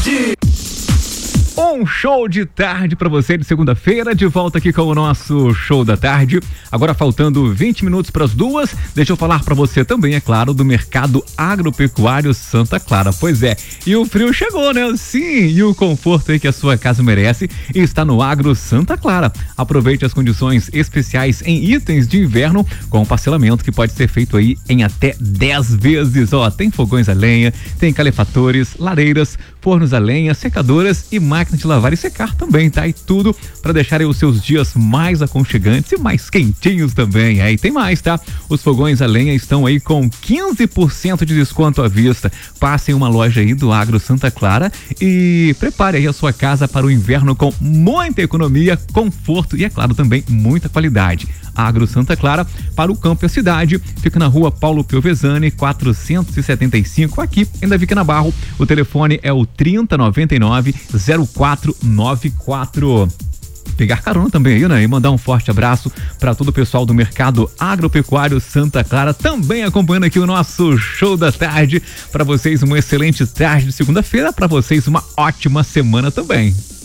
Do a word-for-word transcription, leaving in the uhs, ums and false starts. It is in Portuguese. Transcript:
Um show de tarde pra você de segunda-feira, de volta aqui com o nosso show da tarde. Agora faltando vinte minutos para as duas, deixa eu falar pra você também, é claro, do Mercado Agropecuário Santa Clara. Pois é, e o frio chegou, né? Sim, e o conforto aí que a sua casa merece está no Agro Santa Clara. Aproveite as condições especiais em itens de inverno com parcelamento que pode ser feito aí em até dez vezes. Ó, tem fogões a lenha, tem calefatores, lareiras, fornos a lenha, secadoras e máquinas de lavar e secar também, tá? E tudo para deixar aí os seus dias mais aconchegantes e mais quentinhos também. Aí tem mais, tá? Os fogões a lenha estão aí com quinze por cento de desconto à vista. Passe em uma loja aí do Agro Santa Clara e prepare aí a sua casa para o inverno com muita economia, conforto e, é claro, também muita qualidade. Agro Santa Clara, para o campo e a cidade, fica na rua Paulo Piovesani, quatrocentos e setenta e cinco, aqui em Davi Canabarro. O telefone é o trinta noventa e nove zero quatro nove quatro. Pegar carona também aí, né? E mandar um forte abraço para todo o pessoal do Mercado Agropecuário Santa Clara, também acompanhando aqui o nosso show da tarde. Para vocês, uma excelente tarde de segunda-feira, para vocês, uma ótima semana também.